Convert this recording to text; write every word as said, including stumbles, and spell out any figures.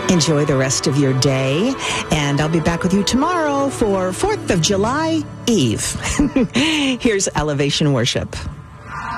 Enjoy the rest of your day, and I'll be back with you tomorrow for fourth of July Eve. Here's Elevation Worship.